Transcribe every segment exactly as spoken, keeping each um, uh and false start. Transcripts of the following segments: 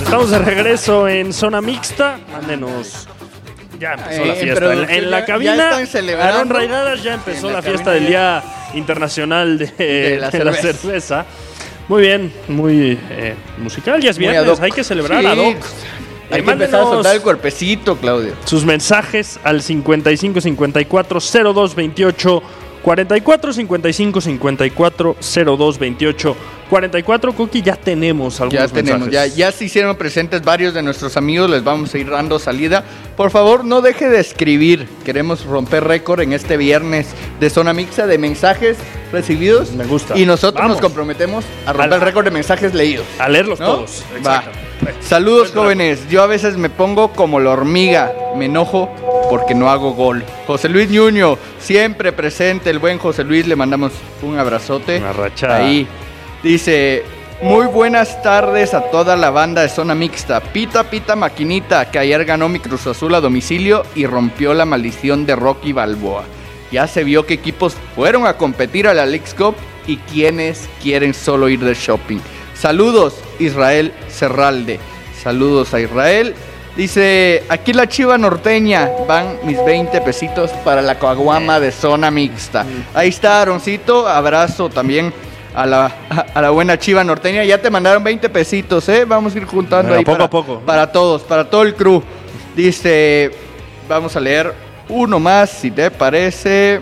Estamos de regreso en Zona Mixta. Mándenos. Ya empezó eh, la fiesta. En, en la cabina, Aarón Raigadas, ya empezó la, la fiesta del Día Internacional de, de, la, de la Cerveza. Muy bien, muy eh, musical. Ya es viernes, hay que celebrar sí. ad hoc. Hay eh, que empezar a soltar el cuerpecito, Claudio. Sus mensajes al cincuenta y cinco cincuenta y cuatro cero dos veintiocho cuarenta y cuatro, cincuenta y cinco cincuenta y cuatro cero dos veintiocho cuarenta y cuatro. Cookie, ya tenemos algunos ya tenemos, mensajes. Ya, ya se hicieron presentes varios de nuestros amigos, les vamos a ir dando salida. Por favor, no deje de escribir. Queremos romper récord en este viernes de Zona Mixta de mensajes recibidos. Me gusta. Y nosotros vamos. nos comprometemos a romper el récord de mensajes leídos. A leerlos, ¿no? Todos. Va. Saludos, jóvenes. Yo a veces me pongo como la hormiga. Me enojo porque no hago gol. José Luis Ñuño, siempre presente. El buen José Luis, le mandamos un abrazote. Una rachada. Ahí. Dice, muy buenas tardes a toda la banda de Zona Mixta. Pita, pita, maquinita, que ayer ganó mi Cruz Azul a domicilio y rompió la maldición de Rocky Balboa. Ya se vio que equipos fueron a competir a la Leagues Cup y quienes quieren solo ir de shopping. Saludos, Israel Serralde. Saludos a Israel. Dice, aquí la chiva norteña, van mis veinte pesitos para la caguama de Zona Mixta. Ahí está, Aaroncito, abrazo también a la, a la buena chiva norteña. Ya te mandaron veinte pesitos, ¿eh? Vamos a ir juntando bueno, ahí poco para, a poco. para todos, para todo el crew. Dice, vamos a leer uno más, si te parece.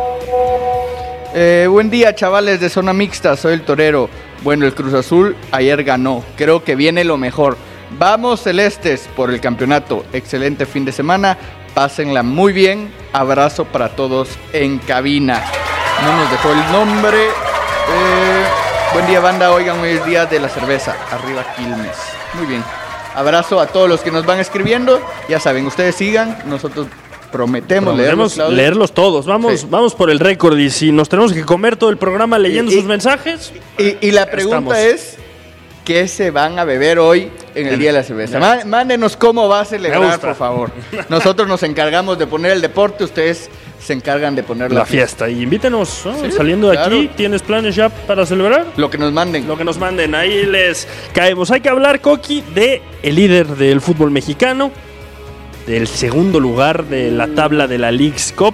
Eh, buen día, chavales de Zona Mixta, soy el torero. Bueno, el Cruz Azul ayer ganó, creo que viene lo mejor. Vamos celestes por el campeonato, excelente fin de semana, pásenla muy bien, abrazo para todos en cabina. No nos dejó el nombre. Eh, buen día, banda, oigan, hoy es día de la cerveza, arriba Quilmes. Muy bien, abrazo a todos los que nos van escribiendo, ya saben, ustedes sigan, nosotros prometemos, prometemos leerlos, leerlos todos. Vamos, sí. vamos por el récord y si nos tenemos que comer todo el programa leyendo y, sus mensajes. Y, y la pregunta estamos. es, ¿qué se van a beber hoy en el, el Día de la Cerveza? Má, mándenos cómo va a celebrar, por favor. Nosotros nos encargamos de poner el deporte, ustedes se encargan de poner la, la fiesta. fiesta. Y invítenos, ¿no? Sí, saliendo de claro. aquí, ¿tienes planes ya para celebrar? Lo que nos manden. Lo que nos manden, ahí les caemos. Hay que hablar, Coqui, de el líder del fútbol mexicano, del segundo lugar de la tabla de la Leagues Cup,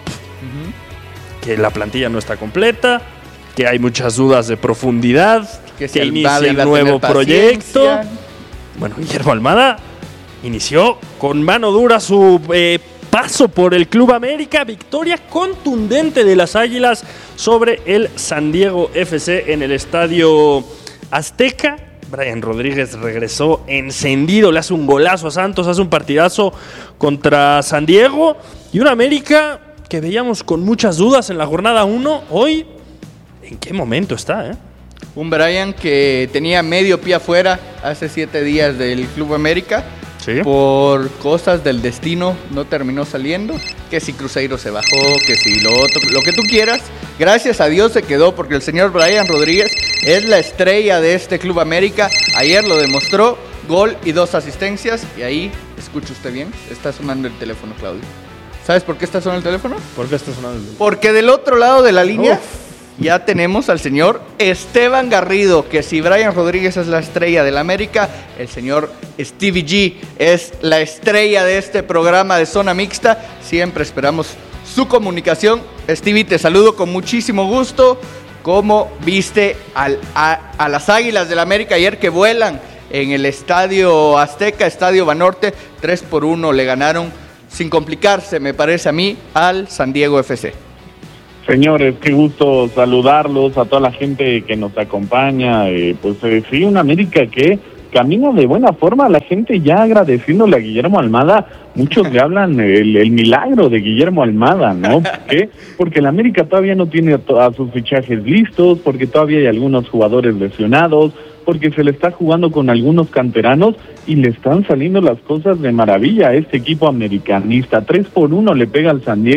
uh-huh. que la plantilla no está completa, que hay muchas dudas de profundidad, que, que inicia el nuevo proyecto. Bueno, Guillermo Almada inició con mano dura su eh, paso por el Club América, victoria contundente de las Águilas sobre el San Diego F C en el Estadio Azteca. Brian Rodríguez regresó encendido, le hace un golazo a Santos, hace un partidazo contra San Diego. Y un América que veíamos con muchas dudas en la jornada uno, hoy, ¿en qué momento está? Eh? Un Brian que tenía medio pie afuera hace siete días del Club América. ¿Sí? Por cosas del destino no terminó saliendo. Que si Cruzeiro se bajó, que si lo otro, lo que tú quieras. Gracias a Dios se quedó porque el señor Brian Rodríguez es la estrella de este Club América. Ayer lo demostró, gol y dos asistencias. Y ahí, escucha usted bien, está sonando el teléfono, Claudio. ¿Sabes por qué está sonando el teléfono? ¿Por qué está sonando el teléfono? Porque del otro lado de la línea Uf. ya tenemos al señor Esteban Garrido. Que si Brian Rodríguez es la estrella del América, el señor Stevie G es la estrella de este programa de Zona Mixta. Siempre esperamos su comunicación. Stevie, te saludo con muchísimo gusto. ¿Cómo viste al, a, a las Águilas del América ayer que vuelan en el Estadio Azteca, Estadio Banorte? tres por uno le ganaron sin complicarse, me parece a mí, al San Diego F C. Señores, qué gusto saludarlos, a toda la gente que nos acompaña. Eh, pues eh, sí, una América que camina de buena forma, la gente ya agradeciéndole a Guillermo Almada. Muchos le hablan el, el milagro de Guillermo Almada, ¿no? ¿Por qué? Porque el América todavía no tiene a, a sus fichajes listos, porque todavía hay algunos jugadores lesionados, porque se le está jugando con algunos canteranos y le están saliendo las cosas de maravilla a este equipo americanista. tres por uno le pega al San Diego,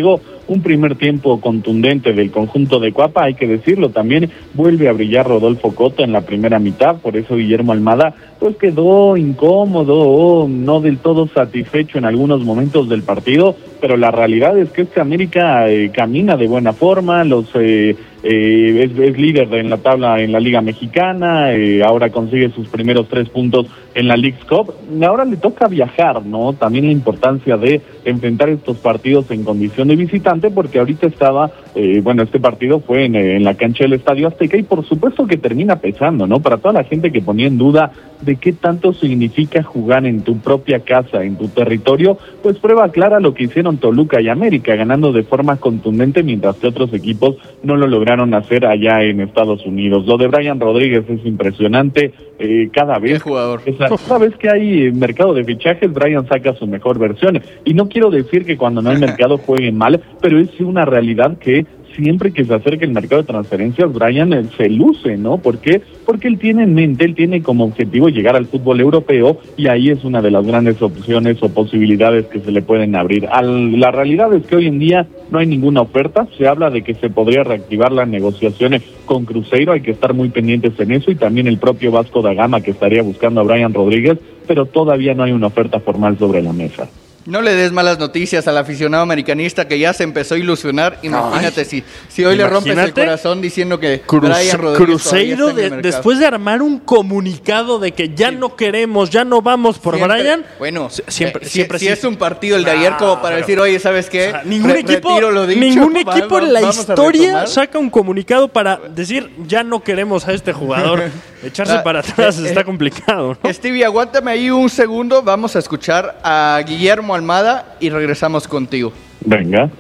un primer tiempo contundente del conjunto de Cuapa, hay que decirlo, también vuelve a brillar Rodolfo Cota en la primera mitad, por eso Guillermo Almada pues quedó incómodo, no del todo satisfecho en algunos momentos del partido, pero la realidad es que este América eh, camina de buena forma, los eh, eh, es, es líder en la tabla en la Liga Mexicana, eh, ahora consigue sus primeros tres puntos en la Leagues Cup, ahora le toca viajar, ¿no? También la importancia de enfrentar estos partidos en condición de visitante, porque ahorita estaba, eh, bueno, este partido fue en, en la cancha del Estadio Azteca y por supuesto que termina pesando, ¿no? Para toda la gente que ponía en duda de qué tanto significa jugar en tu propia casa, en tu territorio, pues prueba clara lo que hicieron Toluca y América, ganando de forma contundente, mientras que otros equipos no lo lograron hacer allá en Estados Unidos. Lo de Brian Rodríguez es impresionante, eh, cada vez, jugador. Esa, cada vez que hay mercado de fichajes, Brian saca su mejor versión, y no quiero decir que cuando no hay mercado jueguen mal, pero es una realidad que siempre que se acerca el mercado de transferencias, Brian eh, se luce, ¿no? ¿Por qué? Porque él tiene en mente, él tiene como objetivo llegar al fútbol europeo, y ahí es una de las grandes opciones o posibilidades que se le pueden abrir. Al, la realidad es que hoy en día no hay ninguna oferta, se habla de que se podría reactivar las negociaciones con Cruzeiro, hay que estar muy pendientes en eso, y también el propio Vasco da Gama que estaría buscando a Brian Rodríguez, pero todavía no hay una oferta formal sobre la mesa. No le des malas noticias al aficionado americanista que ya se empezó a ilusionar. Imagínate, Ay, si, si hoy le rompes el corazón diciendo que Cruz, Brian Rodríguez Cruzeiro de, después de armar un comunicado de que ya sí. no queremos, ya no vamos por siempre, Brian. Bueno, siempre, eh, siempre si, sí. si es un partido el de ayer como para decir, oye, ¿sabes qué? O sea, ningún Re, equipo, lo dicho, ningún equipo va, en la historia a saca un comunicado para decir ya no queremos a este jugador. Echarse ah, para atrás eh, está complicado, ¿no? Stevie, aguántame ahí un segundo. Vamos a escuchar a Guillermo Almada y regresamos contigo. Venga.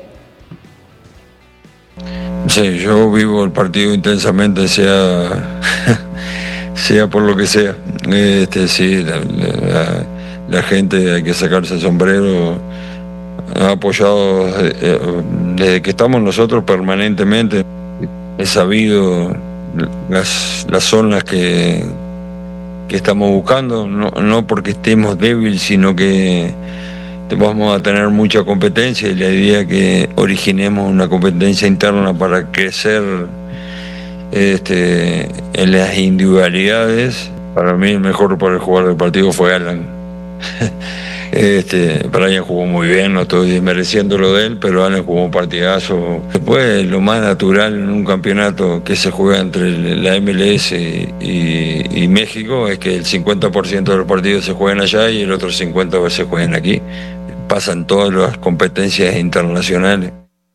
Sí, yo vivo el partido intensamente, sea sea por lo que sea. Este, sí, la, la, la gente, hay que sacarse el sombrero. Ha apoyado eh, desde que estamos nosotros permanentemente. He sabido las, las zonas que, que estamos buscando, no, no porque estemos débiles, sino que vamos a tener mucha competencia, y la idea es que originemos una competencia interna para crecer este, en las individualidades. Para mí el mejor para el jugador del partido fue Alan. Este, Brian jugó muy bien, no estoy desmereciendo lo de él, pero Alan jugó un partidazo. Después, lo más natural en un campeonato que se juega entre la M L S y, y, y México es que el cincuenta por ciento de los partidos se juegan allá y el otro cincuenta por ciento se juegan aquí. Pasan todas las competencias internacionales.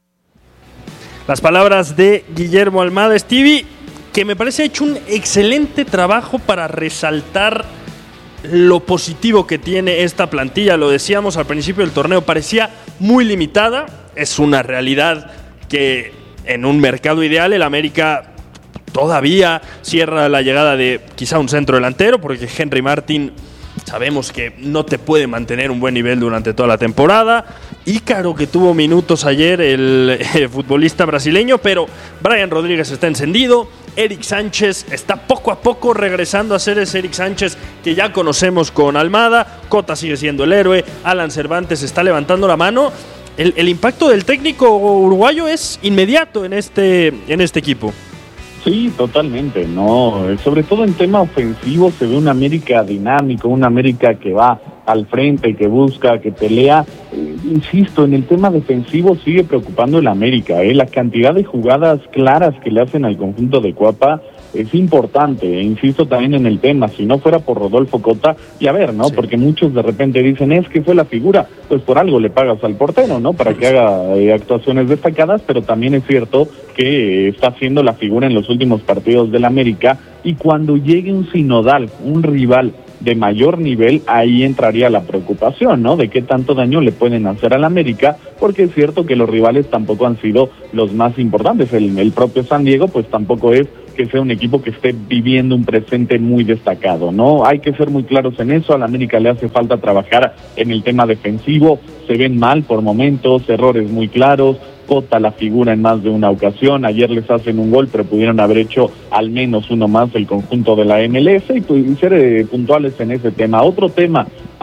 Las palabras de Guillermo Almada, Stevie, que me parece ha hecho un excelente trabajo para resaltar lo positivo que tiene esta plantilla. Lo decíamos al principio del torneo, parecía muy limitada. Es una realidad que en un mercado ideal el América todavía cierra la llegada de quizá un centro delantero, porque Henry Martin sabemos que no te puede mantener un buen nivel durante toda la temporada. Ícaro, que tuvo minutos ayer, el eh, futbolista brasileño, pero Brian Rodríguez está encendido. Eric Sánchez está poco a poco regresando a ser ese Eric Sánchez que ya conocemos con Almada. Cota sigue siendo el héroe. Alan Cervantes está levantando la mano. El, el impacto del técnico uruguayo es inmediato en este, en este equipo. Sí, totalmente, no, sobre todo en tema ofensivo se ve un América dinámico, un América que va al frente, que busca, que pelea. Eh, insisto, en el tema defensivo sigue preocupando el América, eh, la cantidad de jugadas claras que le hacen al conjunto de Cuapa es importante, e insisto también en el tema, si no fuera por Rodolfo Cota, y a ver, ¿no? Sí. Porque muchos de repente dicen, es que fue la figura, pues por algo le pagas al portero, ¿no? Para que haga eh, actuaciones destacadas, pero también es cierto que eh, está siendo la figura en los últimos partidos del América, y cuando llegue un sinodal, un rival de mayor nivel, ahí entraría la preocupación, ¿no? De qué tanto daño le pueden hacer al América, porque es cierto que los rivales tampoco han sido los más importantes. El, el propio San Diego, pues tampoco es que sea un equipo que esté viviendo un presente muy destacado, ¿no? Hay que ser muy claros en eso. Al América le hace falta trabajar en el tema defensivo, se ven mal por momentos, errores muy claros. Cota la figura en más de una ocasión, ayer les hacen un gol, pero pudieron haber hecho al menos uno más el conjunto de la M L S, y, y ser eh, puntuales en ese tema. Otro tema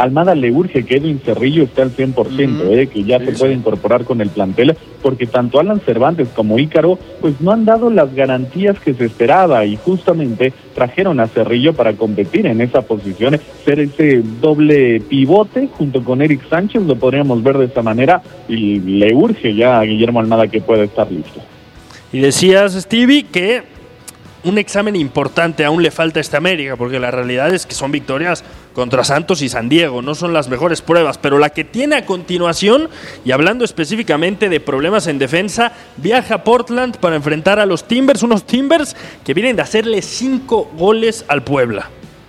Almada le urge que Edwin Cerrillo esté al cien por ciento, uh-huh. eh, que ya sí, se puede sí. incorporar con el plantel, porque tanto Alan Cervantes como Ícaro pues no han dado las garantías que se esperaba, y justamente trajeron a Cerrillo para competir en esa posición, ser ese doble pivote junto con Eric Sánchez, lo podríamos ver de esta manera, y le urge ya a Guillermo Almada que pueda estar listo. Y decías, Stevie, que un examen importante aún le falta a esta América, porque la realidad es que son victorias contra Santos y San Diego, no son las mejores pruebas, pero la que tiene a continuación, y hablando específicamente de problemas en defensa, viaja a Portland para enfrentar a los Timbers, unos Timbers que vienen de hacerle cinco goles al Puebla.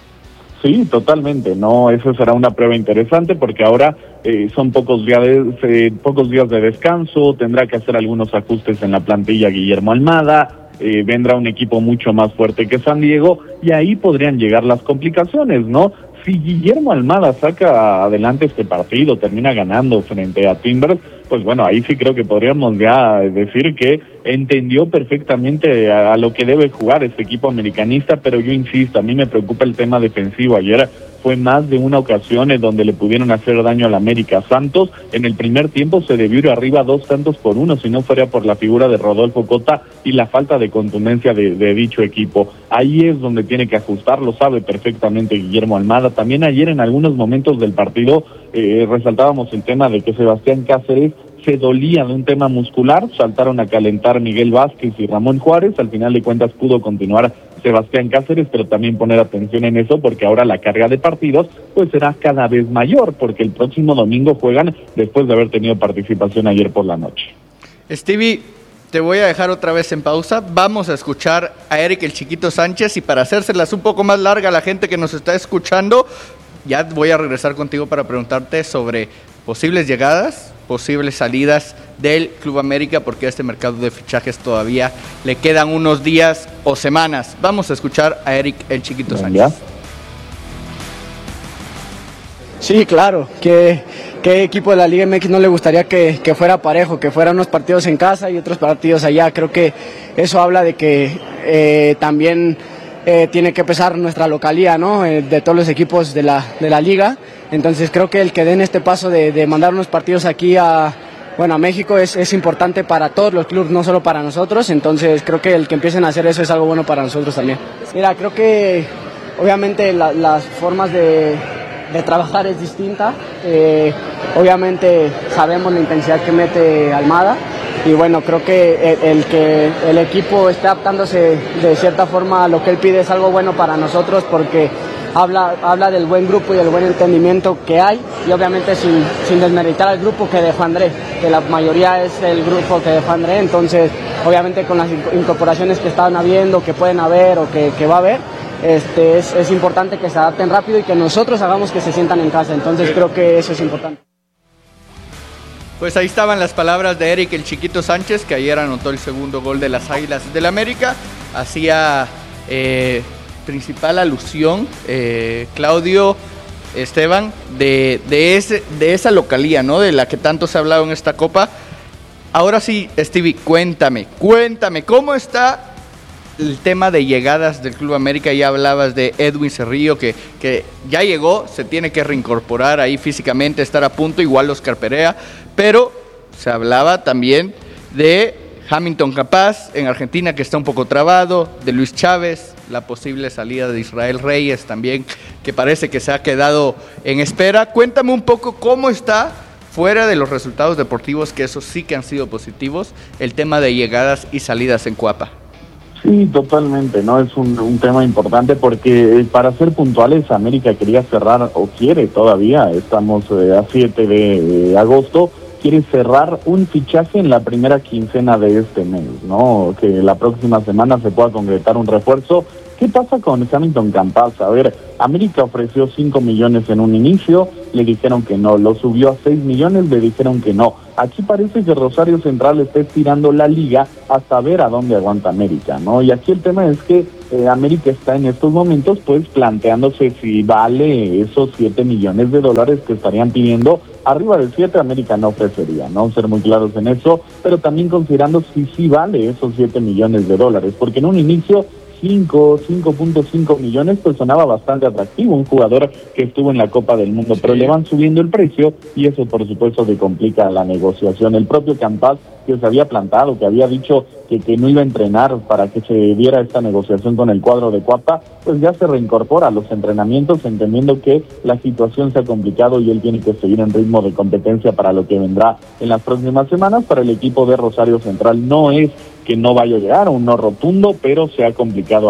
Sí, totalmente, no, eso será una prueba interesante porque ahora eh, son pocos días, de, eh, pocos días de descanso, tendrá que hacer algunos ajustes en la plantilla Guillermo Almada, eh, vendrá un equipo mucho más fuerte que San Diego y ahí podrían llegar las complicaciones, ¿no? Si Guillermo Almada saca adelante este partido, termina ganando frente a Timbers, pues bueno, ahí sí creo que podríamos ya decir que entendió perfectamente a, a lo que debe jugar este equipo americanista, pero yo insisto, a mí me preocupa el tema defensivo. Ayer fue más de una ocasión en donde le pudieron hacer daño al América. Santos en el primer tiempo se debió ir arriba dos tantos por uno, si no fuera por la figura de Rodolfo Cota y la falta de contundencia de, de dicho equipo. Ahí es donde tiene que ajustar, lo sabe perfectamente Guillermo Almada. También ayer en algunos momentos del partido eh, resaltábamos el tema de que Sebastián Cáceres se dolía de un tema muscular, saltaron a calentar Miguel Vázquez y Ramón Juárez, al final de cuentas pudo continuar Sebastián Cáceres, pero también poner atención en eso porque ahora la carga de partidos pues será cada vez mayor, porque el próximo domingo juegan después de haber tenido participación ayer por la noche. Stevie, te voy a dejar otra vez en pausa, vamos a escuchar a Eric el Chiquito Sánchez y para hacérselas un poco más larga a la gente que nos está escuchando, ya voy a regresar contigo para preguntarte sobre posibles llegadas, posibles salidas del Club América, porque a este mercado de fichajes todavía le quedan unos días o semanas. Vamos a escuchar a Eric el Chiquito Sánchez. Sí, claro, que qué equipo de la Liga M X no le gustaría que, que fuera parejo, que fueran unos partidos en casa y otros partidos allá. Creo que eso habla de que eh, también eh, tiene que pesar nuestra localía, ¿no? Eh, de todos los equipos de la, de la Liga. Entonces creo que el que den este paso de, de mandar unos partidos aquí a, bueno, a México es, es importante para todos los clubes, no solo para nosotros. Entonces creo que el que empiecen a hacer eso es algo bueno para nosotros también. Mira, creo que obviamente la, las formas de, de trabajar es distinta. Eh, obviamente sabemos la intensidad que mete Almada. Y bueno, creo que el, el que el equipo esté adaptándose de cierta forma a lo que él pide es algo bueno para nosotros porque habla, habla del buen grupo y del buen entendimiento que hay y obviamente sin, sin desmeritar al grupo que dejó André, que la mayoría es el grupo que dejó André, entonces obviamente con las incorporaciones que estaban habiendo, que pueden haber o que, que va a haber, este, es, es importante que se adapten rápido y que nosotros hagamos que se sientan en casa, entonces creo que eso es importante. Pues ahí estaban las palabras de Eric el Chiquito Sánchez, que ayer anotó el segundo gol de las Águilas del América. Hacía eh, principal alusión, eh, Claudio, Esteban, de, de, ese, de esa localía, ¿no? De la que tanto se ha hablado en esta Copa. Ahora sí, Stevie, cuéntame, cuéntame, ¿cómo está el tema de llegadas del Club América? Ya hablabas de Edwin Cerrillo, que, que ya llegó, se tiene que reincorporar ahí físicamente, estar a punto, igual Oscar Perea, pero se hablaba también de Hamilton Capaz en Argentina, que está un poco trabado, de Luis Chávez, la posible salida de Israel Reyes también, que parece que se ha quedado en espera. Cuéntame un poco cómo está, fuera de los resultados deportivos, que esos sí que han sido positivos, el tema de llegadas y salidas en Cuapa. Sí, totalmente, ¿no? Es un, un tema importante porque eh, para ser puntuales, América quería cerrar, o quiere todavía, estamos eh, a siete de agosto, quiere cerrar un fichaje en la primera quincena de este mes, ¿no? Que la próxima semana se pueda concretar un refuerzo. ¿Qué pasa con Hamilton Campas? A ver, América ofreció cinco millones en un inicio, le dijeron que no, lo subió a seis millones, le dijeron que no. Aquí parece que Rosario Central está estirando la liga hasta ver a dónde aguanta América, ¿no? Y aquí el tema es que eh, América está en estos momentos pues planteándose si vale esos siete millones de dólares que estarían pidiendo. Arriba del siete América no ofrecería, ¿no? Ser muy claros en eso, pero también considerando si sí vale esos siete millones de dólares, porque en un inicio cinco, cinco punto cinco millones, pues sonaba bastante atractivo, un jugador que estuvo en la Copa del Mundo, pero le van subiendo el precio y eso por supuesto que complica la negociación. El propio Campas, que se había plantado, que había dicho que, que no iba a entrenar para que se diera esta negociación con el cuadro de Cuapa, pues ya se reincorpora a los entrenamientos, entendiendo que la situación se ha complicado y él tiene que seguir en ritmo de competencia para lo que vendrá en las próximas semanas. Para el equipo de Rosario Central no es que no vaya a llegar a un no rotundo, pero se ha complicado